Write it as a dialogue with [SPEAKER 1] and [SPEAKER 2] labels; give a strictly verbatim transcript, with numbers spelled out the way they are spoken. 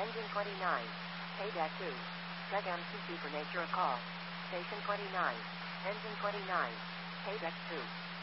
[SPEAKER 1] Engine twenty-nine. Payback two. Check M C C for nature of call. Station twenty-nine. Engine twenty-nine. Payback two.